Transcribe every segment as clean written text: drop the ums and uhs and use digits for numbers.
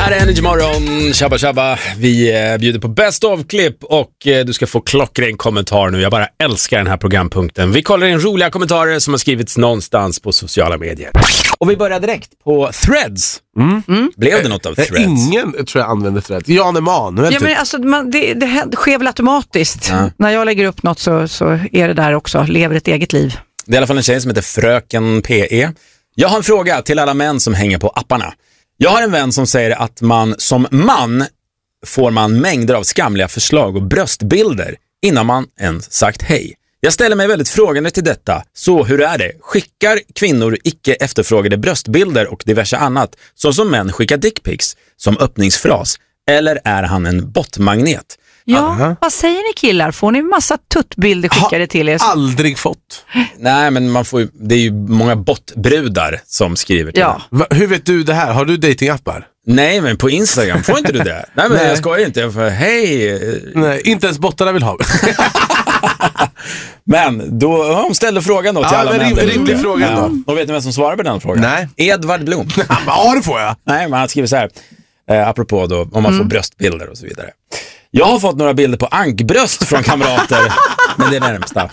Här är Energy Morgon, Shabba Shabba. Vi bjuder på Best of-klipp och du ska få klockren kommentar nu. Jag bara älskar den här programpunkten. Vi kollar in roliga kommentarer som har skrivits någonstans på sociala medier. Och vi börjar direkt på Threads. Blev det något av Threads? Ingen tror jag använder Threads. Jan Emanuel. Ja, men alltså, det sker väl automatiskt. Ja. När jag lägger upp något så är det där också. Lever ett eget liv. Det är i alla fall en tjej som heter Fröken PE. Jag har en fråga till alla män som hänger på apparna. Jag har en vän som säger att man som man får man mängder av skamliga förslag och bröstbilder innan man ens sagt hej. Jag ställer mig väldigt frågande till detta. Så hur är det? Skickar kvinnor icke efterfrågade bröstbilder och diverse annat så som män skickar dickpics som öppningsfras? Eller är han en bottmagnet? Ja, vad säger ni killar? Får ni massa tuttbilder skickade till er? Aldrig fått. Nej, men man får ju, det är ju många bottbrudar som skriver till Ja. Hur vet du det här? Har du datingappar? Nej, men på Instagram får inte du det. Nej, men Nej. jag skojar inte. Jag får, hej. Nej, inte ens bottarna vill ha. Men då hon ställde frågan då till alla män. Rimlig fråga då. Och vet ni vem som svarar på den frågan? Nej. Edvard Blom. Ja, det får jag. Nej, men han skriver så här. Apropå då, om man får bröstbilder och så vidare. Jag har fått några bilder på ankbröst från kamrater. Men det är det närmsta.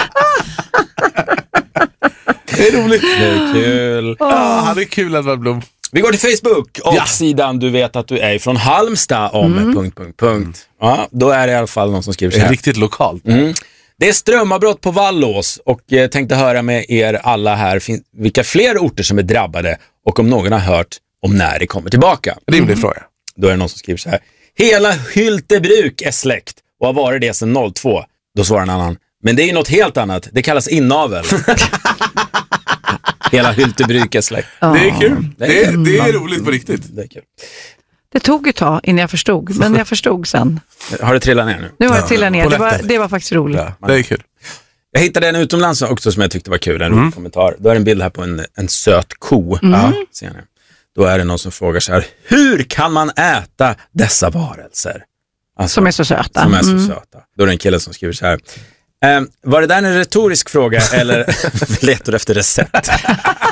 Det är roligt. Det är kul. Ja, han är kul, Edvard Blom. Vi går till Facebook och sidan du vet att du är från Halmstad om ... Ja, då är det i alla fall någon som skriver så Det är här. riktigt lokalt. Det är strömavbrott på Vallås och tänkte höra med er alla här vilka fler orter som är drabbade och om någon har hört om när det kommer tillbaka. Rimlig fråga. Då är det någon som skriver så här. Hela Hyltebruk är släckt och har varit det sedan 02. Då svarar en annan. Men det är ju något helt annat. Det kallas inavel. Hela Hyltebruk är släckt. Det är kul. Det är roligt på riktigt. Det är kul. Det tog ett tag innan jag förstod. Men jag förstod sen. Har det trillat ner nu? Nu har jag trillat ner. polletten. Det var faktiskt roligt. Ja, det är kul. Jag hittade en utomlands också som jag tyckte var kul. En rolig kommentar. Då är det en bild här på en söt ko. Ja, ser ni. Då är det någon som frågar så här. Hur kan man äta dessa varelser? Alltså, Som är så söta. Som är så söta. Då är det en kille som skriver så här. Var det där en retorisk fråga eller letar du efter recept?